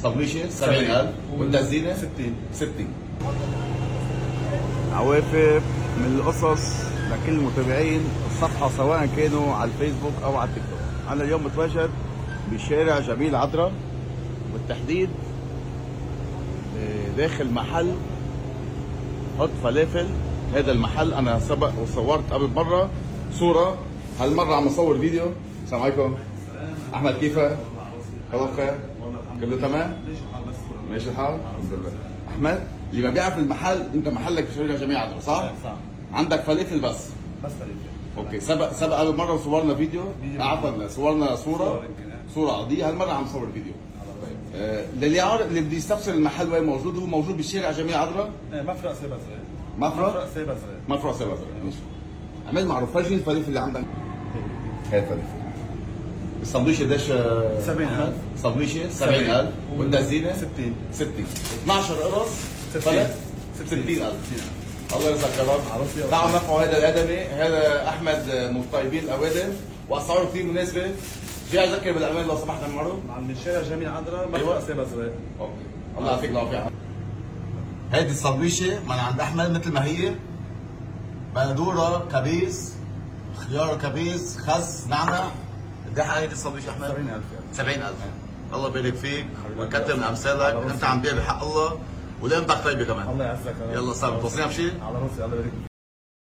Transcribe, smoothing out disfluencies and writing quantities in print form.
الصبليشه 70000 والتزيينه 60. عوافر من القصص لكل متابعين الصفحة سواء كانوا على الفيسبوك أو على التيك توك. أنا اليوم متواجد بشارع جميل عطرة، بالتحديد داخل محل حط فلافل. هذا المحل أنا سبق وصورت قبل مرة صورة، هالمرة عم أصور فيديو. السلام عليكم. أحمد كيفك؟ كله بخير؟ كله تمام؟ ماشي الحال؟ الحمد لله. أحمد اللي ما بيعرف المحل، أنت محلك بشارع جميل عطرة صح؟ صح. عندك فلافل بس فلافل. اوكي. سبق قبل مره صورنا فيديو، عفوا صورنا صوره عاديه. هالمره عم صور فيديو. للي عارف اللي بده يستفسر المحل وين موجود، هو موجود بالشارع جميل عطرة. مفرق سيبا صغير. مفرق سيبا صغير. ماشي. عمل معروف. فرجيني الفلافل اللي عندك. هاي الفلافل. الصبليشه قديش؟ 70000. الصبليشه 70000 والتزيينه 60. 12 قرص فلت 60000. الله يرزقك يا رب. تعالوا نرفعوا هذا الادمي. هذا احمد من طيبين الاوادم واسعاره كثير مناسبه. جاي اذكر بالامان لو سمحت يا معروف. عم الشارع جميل عذرا مفرق سيبا صغير. اوكي. الله يعطيك العافيه. هيدي الصبليشه من عند احمد مثل ما هي، بندوره كبيس، خيار كبيس، خس، نعنع. قد ايه هيدي الصبليشه احمد؟ 70000. الله يبارك فيك ويكثر من امثالك. انت عم تبيع بحق الله ولقيمتك طيبه كمان. الله يعزك. يلا صار توصينا بشيء؟ على راسي. الله يبارك.